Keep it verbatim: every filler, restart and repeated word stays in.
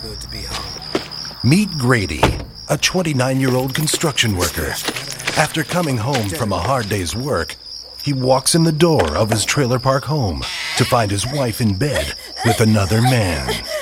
good to be home. Meet Grady, a twenty-nine-year-old construction worker. After coming home from a hard day's work, he walks in the door of his trailer park home to find his wife in bed with another man.